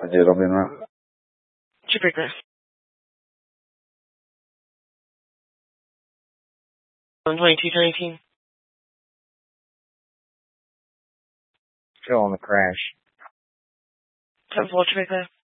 I did. I've been right. What's your birthday? 22-19. Still on the crash. What's your birthday?